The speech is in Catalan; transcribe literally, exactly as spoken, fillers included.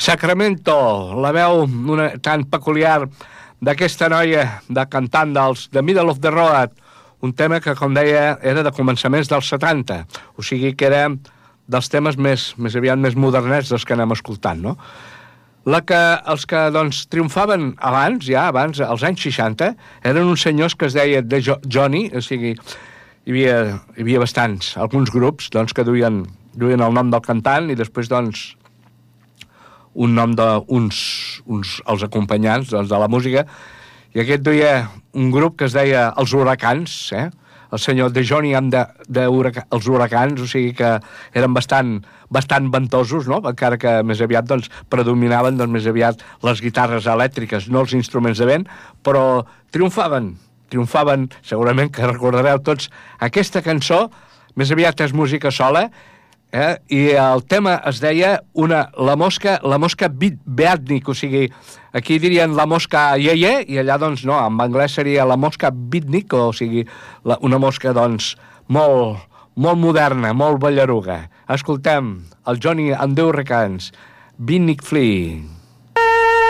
Sacramento, la veu una, tan peculiar d'aquesta noia de cantant dels The Middle of the Road, un tema que, com deia, era de començaments dels setanta, o sigui que era dels temes més, més aviat més modernets dels que anem escoltant, no? La que, els que, doncs, triomfaven abans, ja abans, als anys seixanta, eren uns senyors que es deia The jo Johnny, o sigui, hi havia, hi havia bastants, alguns grups, doncs, que duien, duien el nom del cantant i després, doncs, un nom d'uns uns, els acompanyants doncs, de la música, i aquest duia un grup que es deia Els Huracans, eh? El senyor De Johnny amb de, de huraca, els Huracans, o sigui que eren bastant, bastant ventosos, no? Encara que més aviat doncs, predominaven doncs, més aviat les guitarres elèctriques, no els instruments de vent, però triomfaven, triomfaven, segurament que recordareu tots aquesta cançó, més aviat és música sola, Eh? I el tema es deia una, la mosca, la mosca beatnik, o sigui, aquí dirien la mosca yeye, i allà, doncs, no, en anglès seria la mosca beatnik, o sigui, la, una mosca, doncs, molt, molt moderna, molt ballaruga. Escoltem el Johnny and the Hurricanes, Beatnik Flea.